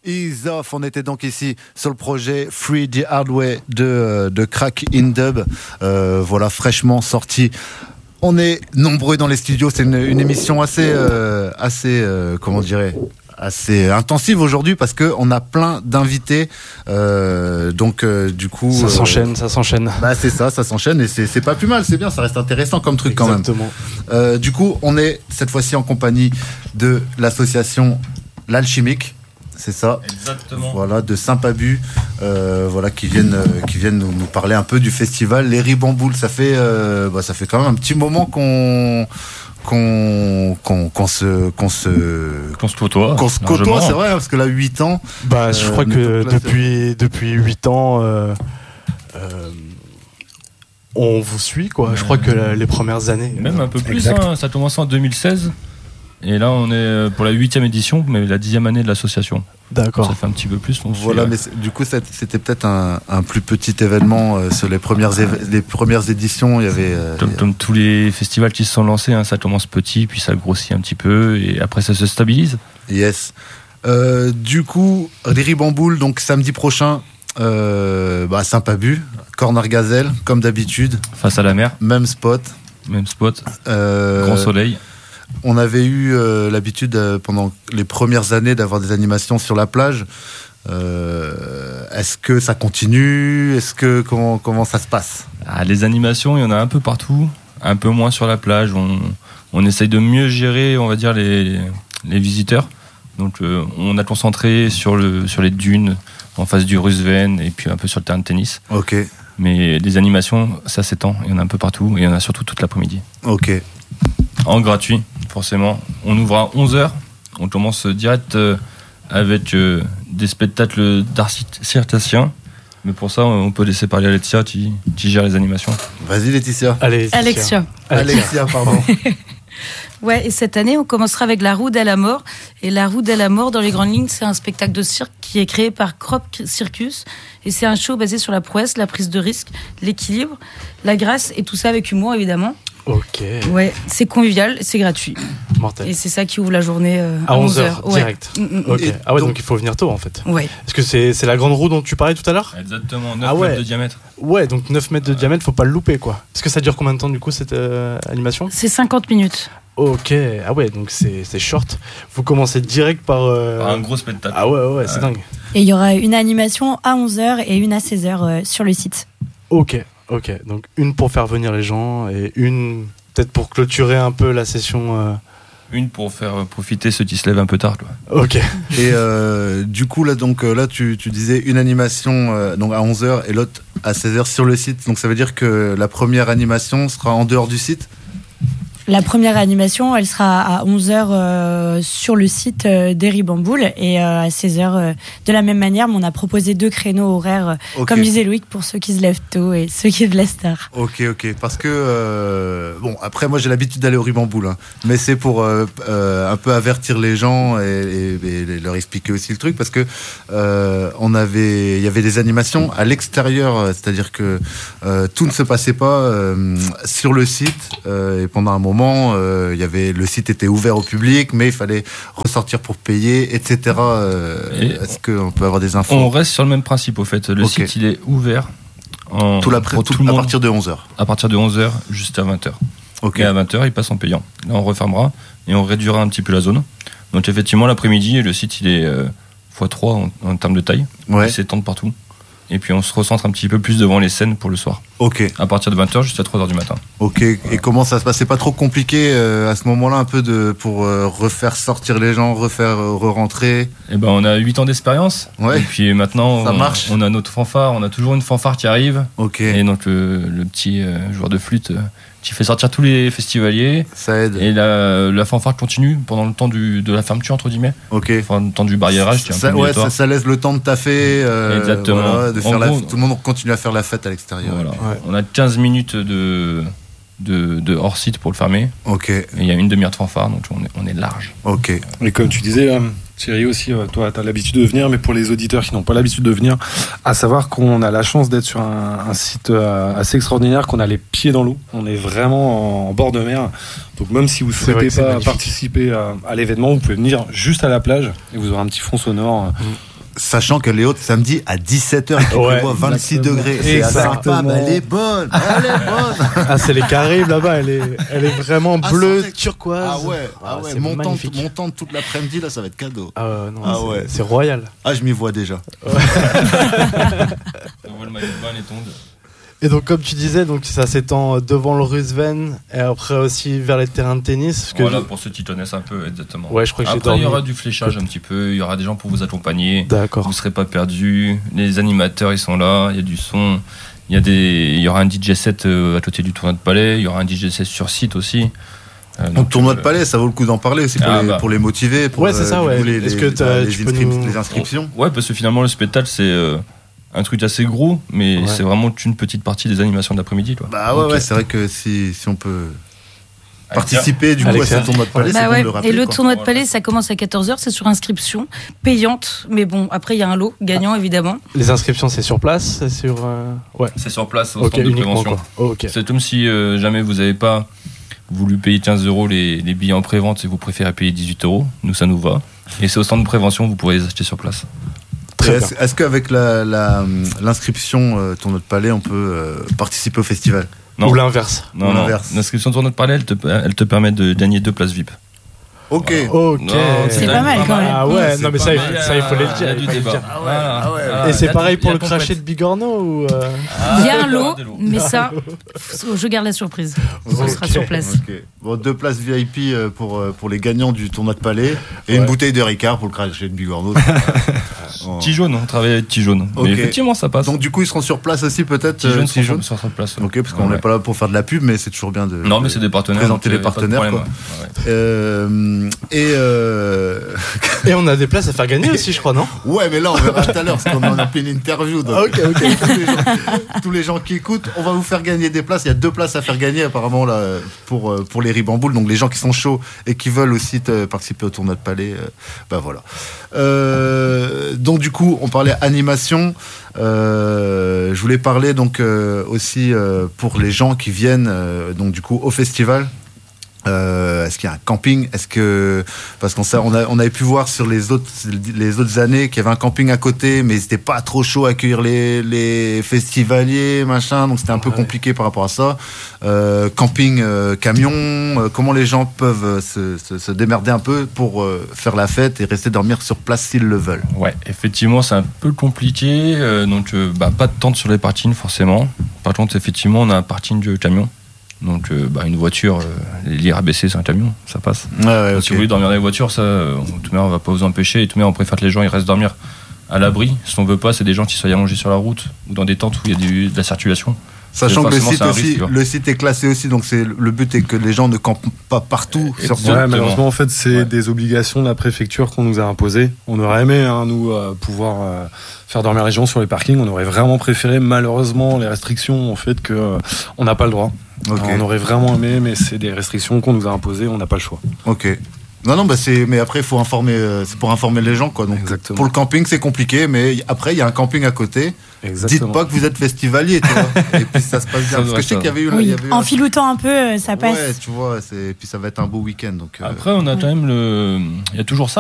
Ease Off, on était donc ici sur le projet Free the Hard Way de Crack in Dub, voilà, fraîchement sorti. On est nombreux dans les studios, c'est une émission assez intensive aujourd'hui parce que on a plein d'invités, du coup ça s'enchaîne. Bah c'est ça s'enchaîne et c'est pas plus mal, c'est bien, ça reste intéressant comme truc. Exactement. Quand même. Du coup, on est cette fois-ci en compagnie de l'association L'Alchimique. C'est ça. Exactement. Voilà, de Saint-Pabu, qui viennent nous parler un peu du festival Les Ribamboules. Ça fait quand même un petit moment qu'on se côtoie, c'est vrai, parce que là 8 ans. Bah, je crois que depuis 8 ans, on vous suit, quoi. Je crois que les premières années. Même un peu plus, hein, ça a commencé en 2016. Et là, on est pour la 8e édition, mais la 10e année de l'association. D'accord. Ça fait un petit peu plus. Voilà, mais du coup, c'était peut-être un plus petit événement sur les premières éditions. Il y avait comme tous les festivals qui se sont lancés, hein, ça commence petit, puis ça grossit un petit peu, et après ça se stabilise. Yes. Du coup, les Ribamboules, donc samedi prochain, Saint-Pabu, Corner Gazelle, comme d'habitude. Face à la mer. Même spot. Grand soleil. On avait eu l'habitude pendant les premières années d'avoir des animations sur la plage. Est-ce que ça continue ? Comment ça se passe ? Les animations, il y en a un peu partout, un peu moins sur la plage. On essaye de mieux gérer, on va dire, les visiteurs. Donc on a concentré sur les dunes en face du Rusven et puis un peu sur le terrain de tennis. Ok. Mais les animations, ça s'étend. Il y en a un peu partout et il y en a surtout toute l'après-midi. Ok. En gratuit, forcément. On ouvre à 11h. On commence direct avec des spectacles d'art circassien. Mais pour ça, on peut laisser parler Alexia qui gère les animations. Vas-y, Laetitia. Alexia, pardon. Ouais, et cette année, on commencera avec La Roue de la Mort. Et La Roue de la Mort, dans les grandes lignes, c'est un spectacle de cirque qui est créé par Crop Circus. Et c'est un show basé sur la prouesse, la prise de risque, l'équilibre, la grâce et tout ça avec humour, évidemment. Ok. Ouais, c'est convivial, c'est gratuit. Mortel. Et c'est ça qui ouvre la journée à 11h, ouais. direct. Ok. Donc il faut venir tôt en fait. Ouais. Est-ce que c'est la grande roue dont tu parlais tout à l'heure ? Exactement, 9 mètres de diamètre. Ouais, donc 9 mètres de diamètre, faut pas le louper quoi. Est-ce que ça dure combien de temps du coup cette animation ? C'est 50 minutes. Ok, donc c'est short. Vous commencez direct par un gros spectacle. Ah ouais, c'est dingue. Et il y aura une animation à 11h et une à 16h sur le site. Ok, donc une pour faire venir les gens et une peut-être pour clôturer un peu la session. Une pour faire profiter ceux qui se lèvent un peu tard, quoi. Ok. Et du coup, là, tu disais une animation donc à 11h et l'autre à 16h sur le site. Donc ça veut dire que la première animation sera en dehors du site ? La première animation, elle sera à 11h sur le site des Ribamboules et à 16h de la même manière, mais on a proposé 2 créneaux horaires, comme disait Loïc, pour ceux qui se lèvent tôt et ceux qui se laissent tard. Ok, parce que, après moi j'ai l'habitude d'aller aux Ribamboules, hein, mais c'est pour un peu avertir les gens et leur expliquer aussi le truc, parce que il y avait des animations à l'extérieur, c'est-à-dire que tout ne se passait pas sur le site, et pendant un moment, le site était ouvert au public, mais il fallait ressortir pour payer, etc. Est-ce qu'on peut avoir des infos ? On reste sur le même principe, au fait. Le site, il est ouvert à partir de 11h. À partir de 11h jusqu'à 20h. Okay. Et à 20h, il passe en payant. Là, on refermera et on réduira un petit peu la zone. Donc, effectivement, l'après-midi, le site, il est x3 en termes de taille. Ouais. Il s'étend partout. Et puis on se recentre un petit peu plus devant les scènes pour le soir. Ok. À partir de 20h jusqu'à 3h du matin. Ok. Et comment ça se passe ? C'est pas trop compliqué à ce moment-là, un peu pour refaire sortir les gens, re-rentrer ? Eh ben, on a 8 ans d'expérience. Ouais. Et puis maintenant, ça marche. On a notre fanfare. On a toujours une fanfare qui arrive. Ok. Et donc le petit joueur de flûte qui fait sortir tous les festivaliers. Ça aide. Et la fanfare continue pendant le temps de la fermeture, entre guillemets. Ok. Enfin, le temps du barriérage qui est un peu obligatoire. Ça laisse le temps de taffer. Exactement. Voilà, de faire tout le monde continue à faire la fête à l'extérieur. Voilà. Ouais. On a 15 minutes de hors-site pour le fermer. Ok. Et il y a une demi-heure de fanfare, donc on est large. Ok. Et comme tu disais, Thierry aussi, toi, tu as l'habitude de venir, mais pour les auditeurs qui n'ont pas l'habitude de venir, à savoir qu'on a la chance d'être sur un site assez extraordinaire, qu'on a les pieds dans l'eau. On est vraiment en bord de mer. Donc même si vous ne souhaitez pas participer à l'événement, vous pouvez venir juste à la plage et vous aurez un petit fond sonore Sachant qu'elle est haute samedi à 17h, qui prévoit 26 degrés. C'est sympa, mais elle est bonne. Ah, c'est les Caraïbes là-bas, elle est vraiment bleue, turquoise. Ah ouais, montante toute l'après-midi, là, ça va être cadeau. Non, c'est royal. Ah, je m'y vois déjà. On voit le maillot de bain, les tondes. Et donc, comme tu disais, donc ça s'étend devant le Rusven et après aussi vers les terrains de tennis. Voilà, pour ceux qui connaissent un peu, exactement. Ouais, je crois que après, il y aura du fléchage un petit peu, il y aura des gens pour vous accompagner. D'accord. Vous ne serez pas perdus. Les animateurs, ils sont là, il y a du son. Il y aura un DJ set à côté du tournoi de palais, il y aura un DJ set sur site aussi. Donc tournoi de palais, ça vaut le coup d'en parler aussi pour les motiver. Pour, c'est ça, ouais. Est-ce que tu peux les inscriptions? Ouais, parce que finalement, le spectacle, c'est un truc assez gros, mais c'est vraiment une petite partie des animations de l'après-midi. Quoi. Bah ouais, c'est vrai que si on peut participer du coup à ce tournoi de palais, c'est bon de le rappeler. Et le tournoi de palais, ça commence à 14h, c'est sur inscription payante, mais bon, après il y a un lot gagnant évidemment. Les inscriptions, c'est sur place, c'est sur c'est sur place au centre de prévention. C'est comme si jamais vous n'avez pas voulu payer 15 € les billets en pré-vente et vous préférez payer 18 €, nous ça nous va. Et c'est au centre de prévention, vous pourrez les acheter sur place. Est-ce qu'avec l'inscription tournoi de palais, on peut participer au festival? Non. Ou l'inverse. Non. L'inscription tournoi de palais, elle te permet de gagner 2 places VIP. Ok. C'est pas mal quand même. Ah ouais, non mais ça il faut le dire. Et c'est pareil pour le crachet de Bigorneau ou il y a un lot, mais ça, je garde la surprise. On sera sur place. Bon, 2 places VIP pour les gagnants du tournoi de palais et une bouteille de Ricard pour le crachet de Bigorneau. Tijaune, on travaille avec Tijaune. Mais effectivement, ça passe. Donc du coup, ils seront sur place aussi peut-être. Tijaune sera sur place. Ok, parce qu'on n'est pas là pour faire de la pub, mais c'est toujours bien de. Non, mais c'est des partenaires. Présenter les partenaires. Et on a des places à faire gagner aussi, je crois, non? Ouais, mais là on verra tout à l'heure, parce qu'on en a plein d'interviews. Donc tous les gens qui écoutent, on va vous faire gagner des places. Il y a 2 places à faire gagner apparemment là pour les Ribamboules. Donc les gens qui sont chauds et qui veulent aussi participer au tournoi de palais, bah voilà. Donc du coup, on parlait animation. Je voulais parler donc aussi pour les gens qui viennent donc du coup au festival. Est-ce qu'il y a un camping? Est-ce que parce on avait pu voir sur les autres années qu'il y avait un camping à côté, mais c'était pas trop chaud à accueillir les festivaliers machin, donc c'était un peu compliqué par rapport à ça. Camping, camion, comment les gens peuvent se démerder un peu pour faire la fête et rester dormir sur place s'ils le veulent? Ouais, effectivement, c'est un peu compliqué. Donc, pas de tente sur les parkings forcément. Par contre, effectivement, on a un parking de camion. Donc une voiture, l'IRBC c'est un camion, ça passe. Okay. Si vous voulez dormir dans les voitures, ça, tout le monde va pas vous empêcher. Et tout le monde on préfère que les gens ils restent dormir à l'abri. Ce qu'on veut pas, c'est des gens qui soient allongés sur la route ou dans des tentes où il y a de la circulation. Sachant que le site est classé aussi, donc le but est que les gens ne campent pas partout. Malheureusement, en fait, c'est des obligations de la préfecture qu'on nous a imposées. On aurait aimé, nous, pouvoir faire dormir les gens sur les parkings. On aurait vraiment préféré. Malheureusement, les restrictions ont fait que on n'a pas le droit. Okay. On aurait vraiment aimé, mais c'est des restrictions qu'on nous a imposées. On n'a pas le choix. Ok. Non, mais après, faut informer. C'est pour informer les gens, quoi. Donc, pour le camping, c'est compliqué, mais après, il y a un camping à côté. Exactement. Dites pas que vous êtes festivalier, tu vois. Et puis ça se passe bien. Parce que je sais qu'il y avait eu. Oui, en filoutant un peu, ça passe. Ouais, tu vois. Puis ça va être un beau week-end. Donc. Après, on a quand même il y a toujours ça.